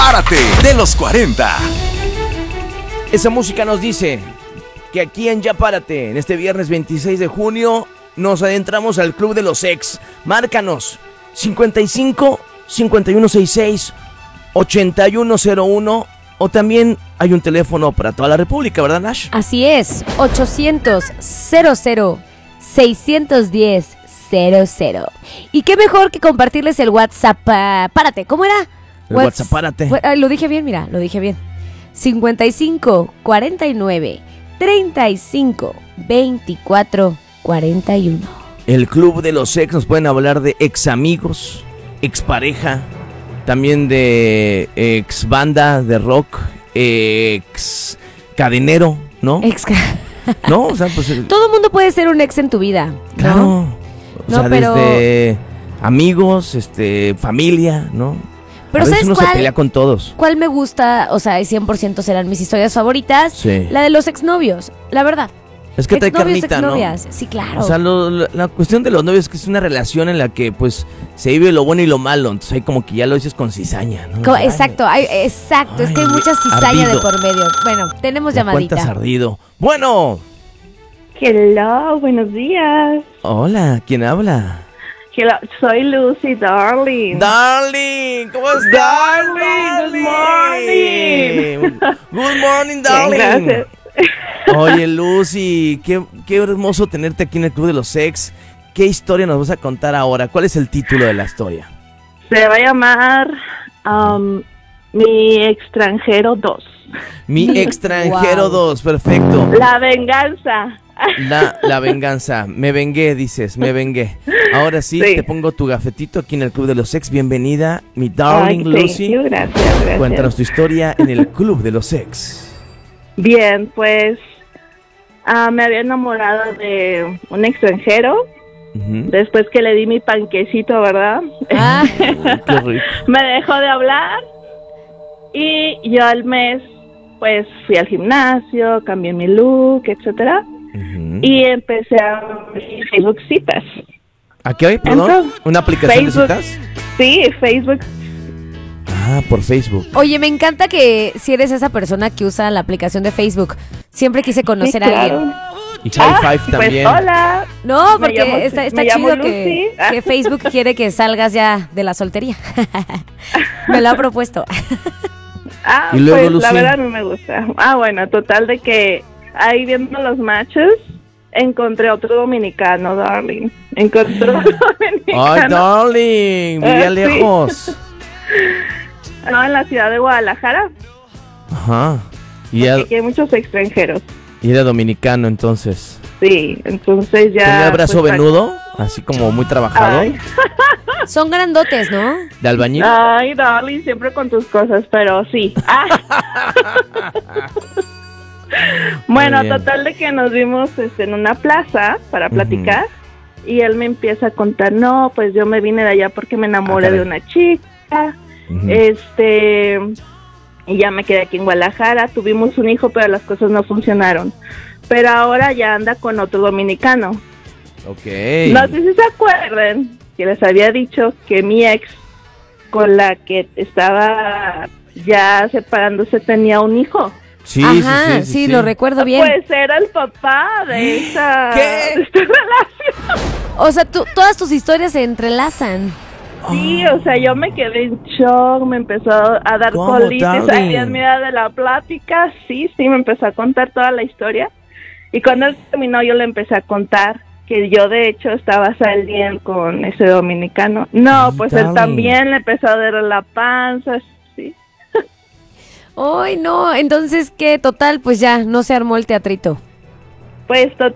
Párate de los 40. Esa música nos dice que aquí en Ya Párate, en este viernes 26 de junio, nos adentramos al Club de los Ex. Márcanos 55 5166 8101 o también hay un teléfono para toda la República, ¿verdad, Nash? Así es, 800-00-610-00. Y qué mejor que compartirles el WhatsApp. Párate, ¿cómo era? El WhatsApp Párate. Lo dije bien, mira, lo dije bien. 55 49 35 24 41. El Club de los Ex, nos pueden hablar de ex amigos, ex pareja, también de ex banda de rock, ex cadenero, ¿no? ¿No? O sea, pues todo mundo puede ser un ex en tu vida, ¿no? Claro. O sea, pero desde amigos, familia, ¿no? Pero a veces ¿sabes uno cuál? se pelea con todos. ¿Cuál me gusta? O sea, 100% serán mis historias favoritas. Sí. La de los exnovios, la verdad. Es que trae Exnovios, carnita, ¿no? exnovias. Sí, claro. O sea, la cuestión de los novios es que es una relación en la que, pues, se vive lo bueno y lo malo. Entonces, ahí como que ya lo dices con cizaña, ¿no? Exacto, exacto. Es que hay mucha cizaña de por medio. Bueno, tenemos llamadita. ¿Cuántas ardido? Bueno. Hello, buenos días. Hola, ¿quién habla? Hello, soy Lucy, darling. Darling, ¿cómo estás? Darling, good morning. Good morning, darling. Bien, gracias. Oye, Lucy, qué hermoso tenerte aquí en el Club de los Ex. ¿Qué historia nos vas a contar ahora? ¿Cuál es el título de la historia? Se va a llamar Mi extranjero 2. Mi extranjero 2, perfecto. La venganza. La venganza. Me vengué, dices, me vengué. Ahora sí, te pongo tu gafetito aquí en el Club de los Ex. Bienvenida, mi darling Lucy. Gracias. Cuéntanos tu historia en el Club de los Ex. Bien, pues me había enamorado de un extranjero. Después que le di mi panquecito, ¿verdad? Qué rico. Me dejó de hablar y yo al mes pues fui al gimnasio, cambié mi look, etcétera, y empecé a abrir Facebook citas. ¿A qué hoy, perdón? Entonces, ¿una aplicación Facebook, de citas? Sí, Facebook. Por Facebook. Oye, me encanta que si eres esa persona que usa la aplicación de Facebook. Siempre quise conocer a alguien. Y High Five también. Pues hola. No, porque está chido que Facebook quiere que salgas ya de la soltería. Me lo ha propuesto. Y luego, pues Lucy, la verdad no me gusta. Bueno, total de que ahí viendo los matches encontré otro dominicano, darling. Encontré otro dominicano. ¡Ay, darling! Vivía lejos. Sí. No, en la ciudad de Guadalajara. Ajá. Y aquí hay muchos extranjeros. Y era dominicano, entonces. Sí, entonces ya... ¿Tenía el brazo pues, venudo? Así como muy trabajado. Ay. Son grandotes, ¿no? ¿De albañil? Ay, darling, siempre con tus cosas, pero sí. Bueno, total de que nos vimos en una plaza para platicar. Y él me empieza a contar, no, pues yo me vine de allá porque me enamoré de una chica. Y ya me quedé aquí en Guadalajara, tuvimos un hijo, pero las cosas no funcionaron. Pero ahora ya anda con otro dominicano. Ok. No sé si se acuerdan que les había dicho que mi ex, con la que estaba ya separándose, tenía un hijo. Sí, Ajá, sí, lo recuerdo bien. Pues era el papá de esta relación. O sea, todas tus historias se entrelazan. Sí, o sea, yo me quedé en shock, me empezó a dar colitis ahí en medio de la plática. Sí, me empezó a contar toda la historia. Y cuando él terminó, yo le empecé a contar que yo de hecho estaba saliendo con ese dominicano. No, pues él también le empezó a dar la panza, sí. Ay, no, entonces, ¿qué? Total, pues ya, no se armó el teatrito. Pues